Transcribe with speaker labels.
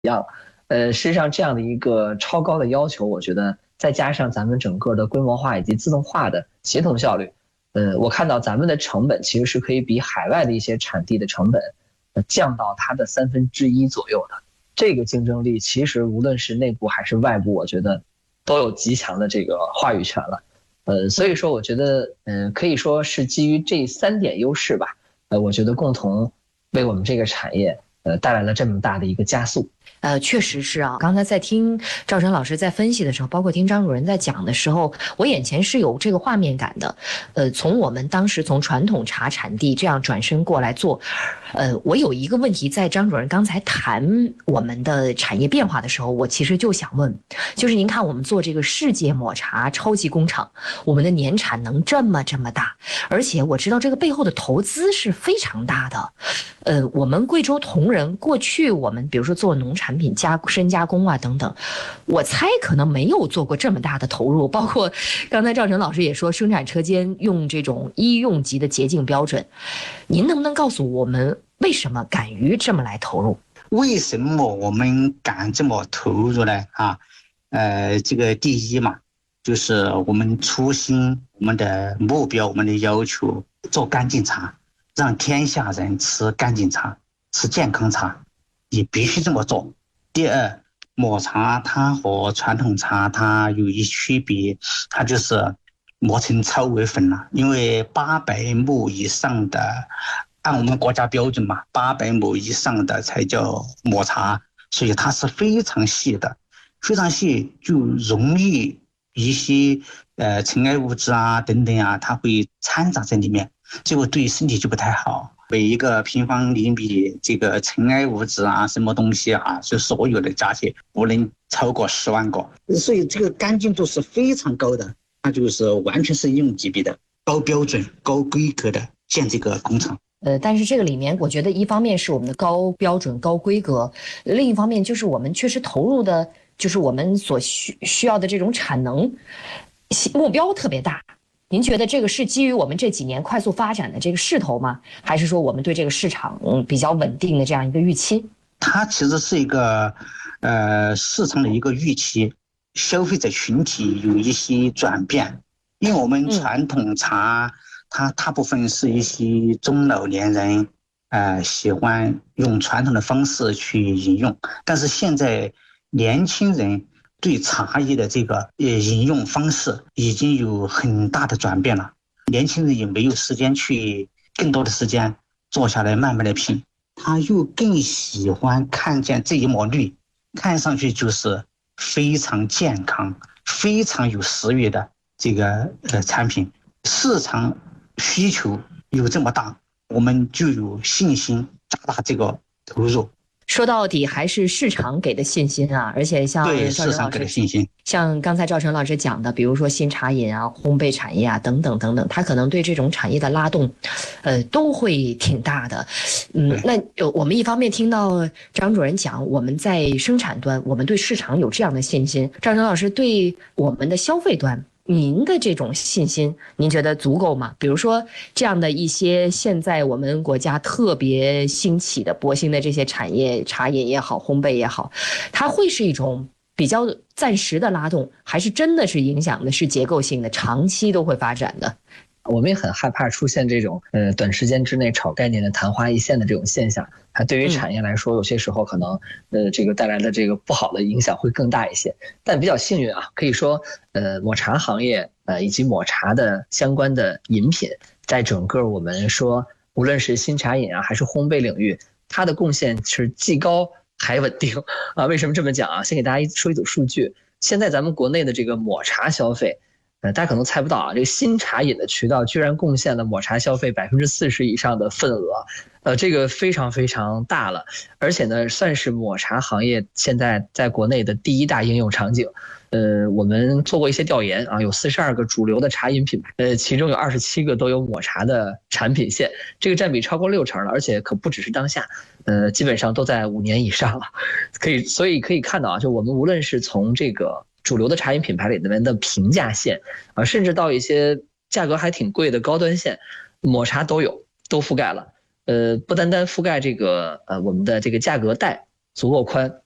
Speaker 1: 事实上这样的一个超高的要求，我觉得再加上咱们整个的规模化以及自动化的协同效率，我看到咱们的成本其实是可以比海外的一些产地的成本，降到它的1/3左右的。这个竞争力其实无论是内部还是外部，我觉得都有极强的这个话语权了。所以说我觉得，可以说是基于这3点优势吧，我觉得共同为我们这个产业，带来了这么大的一个加速。
Speaker 2: 确实是啊。刚才在听赵晨老师在分析的时候，包括听张主任在讲的时候，我眼前是有这个画面感的。从我们当时从传统茶产地这样转身过来做，我有一个问题，在张主任刚才谈我们的产业变化的时候，我其实就想问，就是您看我们做这个世界抹茶超级工厂，我们的年产能这么大，而且我知道这个背后的投资是非常大的。我们贵州铜仁过去我们比如说做农产品深加工啊等等，我猜可能没有做过这么大的投入，包括刚才赵晨老师也说生产车间用这种医用级的洁净标准，您能不能告诉我们为什么敢于这么来投入？
Speaker 3: 为什么我们敢这么投入呢？这个第一嘛，就是我们初心、我们的目标、我们的要求，做干净茶，让天下人吃干净茶、吃健康茶，也必须这么做。第二，抹茶它和传统茶它有一区别，它就是磨成糙为粉了，因为800畝以上的，按我们国家标准嘛，800畝以上的才叫抹茶，所以它是非常细的，非常细，就容易一些尘埃物质啊等等啊，它会掺杂在里面，结果对身体就不太好。每一个平方厘米这个尘埃物质啊，什么东西啊，就所有的加起来不能超过10万个，所以这个干净度是非常高的，它就是完全是应用级别的高标准、高规格的建这个工厂。
Speaker 2: 但是这个里面，我觉得一方面是我们的高标准、高规格，另一方面就是我们确实投入的，就是我们所需要的这种产能目标特别大。您觉得这个是基于我们这几年快速发展的这个势头吗？还是说我们对这个市场比较稳定的这样一个预期？
Speaker 3: 它其实是一个市场的一个预期，消费者群体有一些转变，因为我们传统茶，它大部分是一些中老年人，喜欢用传统的方式去饮用，但是现在年轻人对茶叶的这个饮用方式已经有很大的转变了，年轻人也没有时间去更多的时间坐下来慢慢的品，他又更喜欢看见这一抹绿，看上去就是非常健康、非常有食欲的这个产品，市场需求有这么大，我们就有信心加大这个投入。
Speaker 2: 说到底还是市场给的信心啊，而且像
Speaker 3: 对市场给的信心，像
Speaker 2: 刚才赵晨老师讲的，比如说新茶饮啊、烘焙产业啊等等等等，他可能对这种产业的拉动，都会挺大的。那我们一方面听到张主任讲，我们在生产端，我们对市场有这样的信心，赵晨老师对我们的消费端。您的这种信心，您觉得足够吗？比如说这样的一些现在我们国家特别兴起的博兴的这些产业，茶饮也好，烘焙也好，它会是一种比较暂时的拉动，还是真的是影响的是结构性的，长期都会发展的？
Speaker 1: 我们也很害怕出现这种短时间之内炒概念的昙花一现的这种现象，它对于产业来说，有些时候可能这个带来的这个不好的影响会更大一些。但比较幸运啊，可以说抹茶行业以及抹茶的相关的饮品，在整个我们说无论是新茶饮啊还是烘焙领域，它的贡献是既高还稳定啊。为什么这么讲啊？先给大家说一组数据，现在咱们国内的这个抹茶消费。大家可能猜不到啊，这个新茶饮的渠道居然贡献了抹茶消费40%以上的份额，这个非常非常大了，而且呢，算是抹茶行业现在在国内的第一大应用场景。我们做过一些调研啊，有42个主流的茶饮品牌，其中有27个都有抹茶的产品线，这个占比超过60%了，而且可不只是当下，基本上都在5年以上了，所以可以看到啊，就我们无论是从这个主流的茶饮品牌里面的平价线啊，甚至到一些价格还挺贵的高端线，抹茶都覆盖了。不单单覆盖这个我们的这个价格带足够宽，